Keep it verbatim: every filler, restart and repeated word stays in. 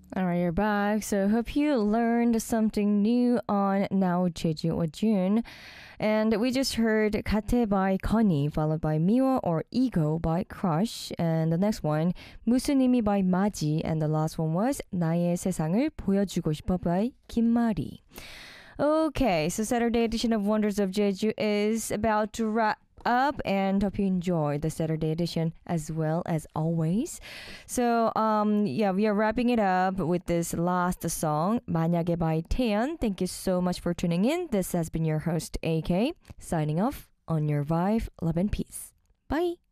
All right, you're back. So hope you learned something new on Now Jeju or June. And we just heard Kate by Connie, followed by Miwa or Ego by Crush. And the next one, 무슨이미 by Maji. And the last one was 나의 세상을 보여주고 싶어 by 김마리. Okay, so Saturday edition of Wonders of Jeju is about to wrap up, and hope you enjoy the Saturday edition as well as always. So um yeah, we are wrapping it up with this last song, 만약에 by Taeyeon. Thank you so much for tuning in. This has been your host A K signing off on your vibe, love and peace. Bye.